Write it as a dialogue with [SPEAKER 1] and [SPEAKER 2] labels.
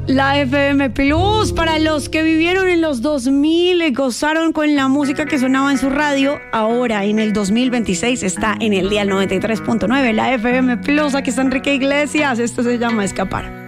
[SPEAKER 1] La FM Plus, para los que vivieron en los 2000 y gozaron con la música que sonaba en su radio, ahora en el 2026 está en el dial 93.9. La FM Plus, aquí está Enrique Iglesias, esto se llama Escapar.